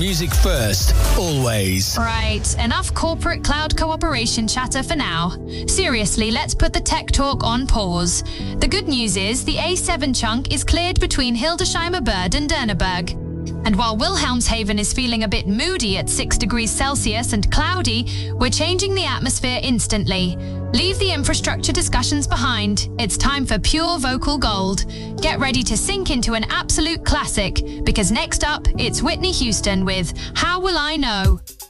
music first, always. Right, enough corporate cloud cooperation chatter for now. Seriously, let's put the tech talk on pause. The good news is the A7 chunk is cleared between Hildesheimer Bird and Derneberg. And while Wilhelmshaven is feeling a bit moody at 6 degrees Celsius and cloudy, we're changing the atmosphere instantly. Leave the infrastructure discussions behind. It's time for pure vocal gold. Get ready to sink into an absolute classic, because next up, it's Whitney Houston with How Will I Know?